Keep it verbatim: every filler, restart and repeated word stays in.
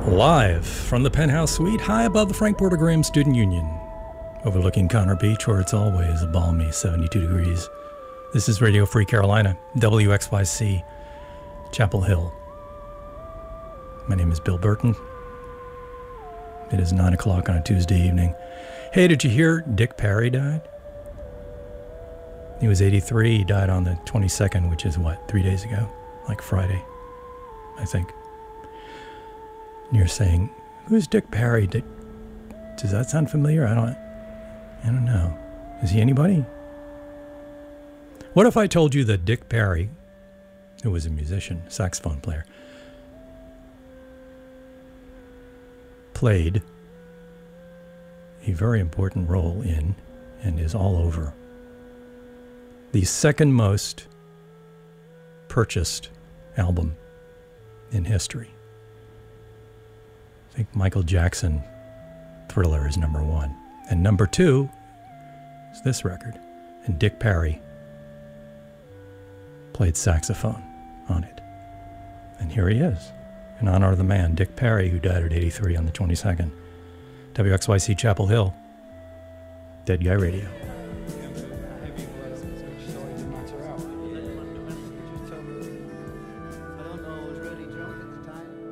Live from the penthouse suite high above the Frank Porter Graham Student Union, overlooking Conner Beach, where it's always a balmy seventy-two degrees. This is Radio Free Carolina, W X Y C, Chapel Hill. My name is Bill Burton. It is nine o'clock on a Tuesday evening. Hey, did you hear Dick Parry died? He was eighty-three. He died on the twenty-second, which is what, three days ago? Like Friday, I think. And you're saying, who's Dick Parry? Did, does that sound familiar? I don't, I don't know. Is he anybody? What if I told you that Dick Parry, who was a musician, saxophone player, played a very important role in, and is all over, the second most purchased album in history? I think Michael Jackson, Thriller, is number one. And number two is this record. And Dick Parry played saxophone on it. And here he is, in honor of the man, Dick Parry, who died at eighty-three on the twenty-second. W X Y C Chapel Hill, Dead Guy Radio.